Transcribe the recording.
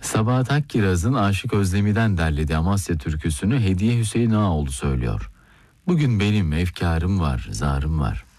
Sabahat Akkiraz'ın Aşık Özlemi'den derlediği Amasya türküsünü Hediye Hüseyin Ağaoğlu söylüyor. Bugün benim efkarım var, zarım var.